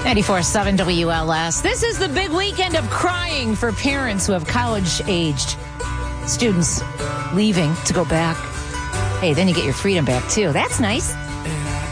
94.7 WLS. This is the big weekend of crying for parents who have college-aged students leaving to go back. Hey, then you get your freedom back, too. That's nice.